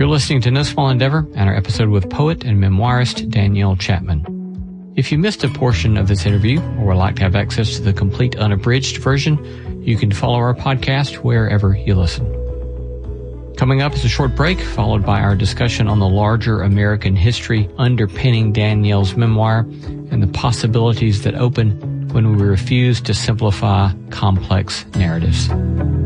You're listening to No Small Endeavor and our episode with poet and memoirist Danielle Chapman. If you missed a portion of this interview or would like to have access to the complete unabridged version, you can follow our podcast wherever you listen. Coming up is a short break, followed by our discussion on the larger American history underpinning Danielle's memoir and the possibilities that open when we refuse to simplify complex narratives.